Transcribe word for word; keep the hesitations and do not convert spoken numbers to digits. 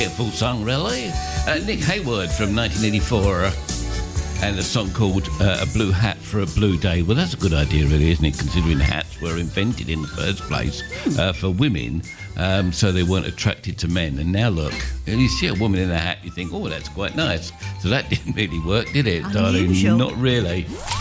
cheerful song, really. Uh, Nick Hayward from nineteen eighty-four. Uh, and a song called uh, A Blue Hat for a Blue Day. Well, that's a good idea, really, isn't it, considering hats were invented in the first place uh, for women, um, so they weren't attracted to men. And now, look, you see a woman in a hat, you think, oh, that's quite nice. So that didn't really work, did it, Unusual. darling? Not really.